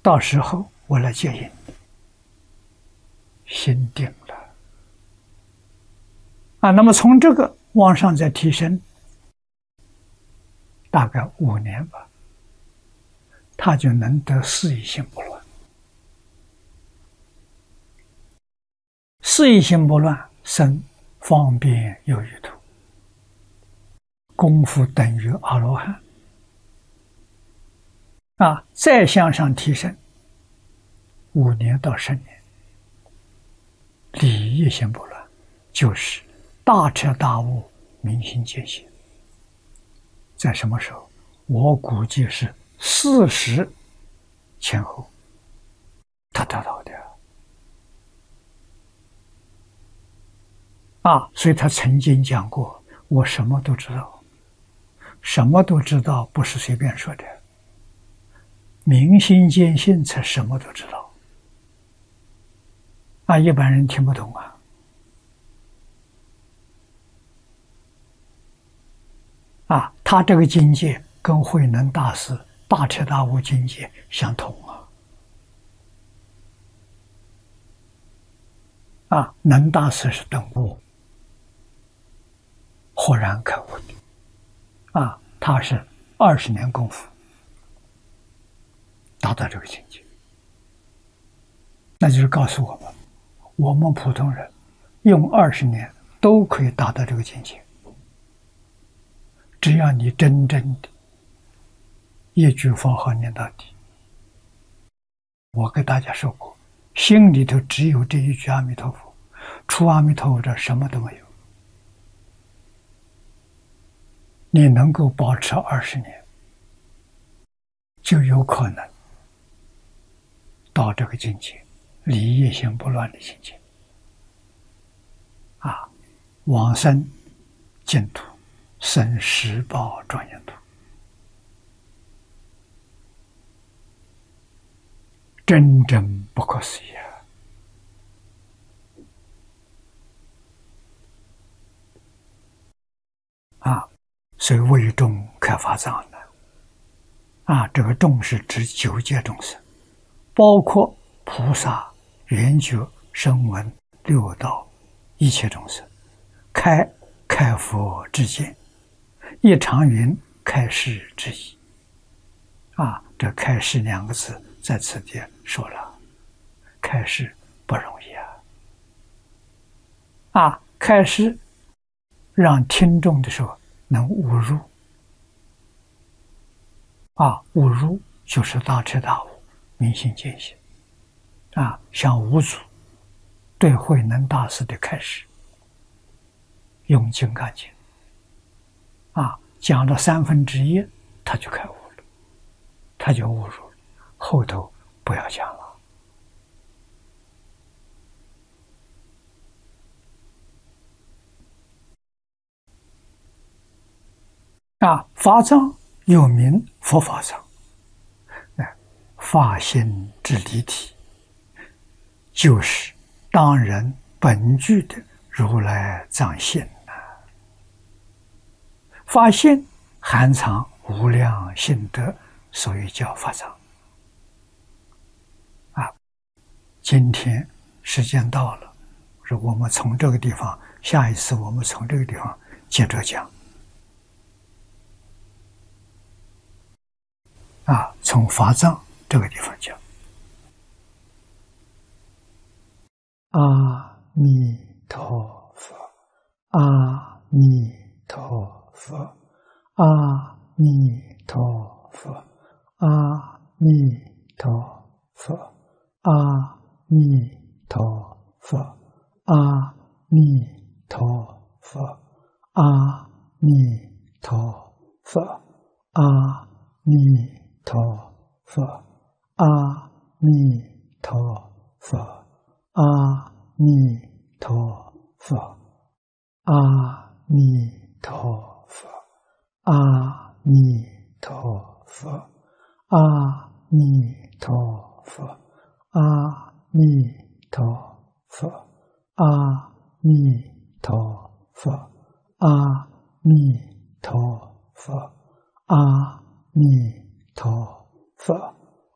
到时候我来接引，心定了啊。那么从这个往上再提升，大概5年吧，他就能得四意心不乱。四意心不乱，生方便有余土，功夫等于阿罗汉啊。再向上提升5年到10年，理义心不乱，就是大彻大悟，明心见性。在什么时候？我估计是40前后，他得到的啊。所以他曾经讲过，我什么都知道，什么都知道不是随便说的，明心见性才什么都知道啊。一般人听不懂啊。啊，他这个境界跟慧能大师大彻大悟境界相同啊！啊，能大师是顿悟，豁然开悟的啊，他是20年功夫达到这个境界，那就是告诉我们，我们普通人用20年都可以达到这个境界。只要你真正的一句佛号念到底，我给大家说过，心里头只有这一句阿弥陀佛，除阿弥陀佛这什么都没有。你能够保持20年，就有可能到这个境界，理业心不乱的境界啊，往生净土，生十报庄严土，真正不可思议啊！所以为众开法藏呢啊，这个众是指9界众生，包括菩萨、圆觉、声闻、六道一切众生，开佛之见，一常云开示之意啊。这开示2个字在此地说了，开示不容易啊！开示让听众的时候能悟入啊，悟入就是大彻大悟，明心见性啊。像五祖对慧能大师的开示，用金刚经啊，讲了1/3，他就开悟了，他就悟入了，后头不要讲了啊。法藏又名佛法藏，法性之离体，就是当人本具的如来藏性法性含藏无量性德，所以叫法藏啊。今天时间到了，我们从这个地方，下一次我们从这个地方接着讲啊，从法藏这个地方讲。阿弥陀佛，阿弥陀佛，阿弥陀佛，阿弥陀佛，阿弥陀佛，阿弥陀佛，阿弥陀佛，阿弥陀佛，阿弥陀佛，阿弥陀佛，阿弥陀佛，阿弥陀佛，阿弥陀佛，阿弥陀佛，阿弥陀佛，阿弥陀佛，阿弥陀佛。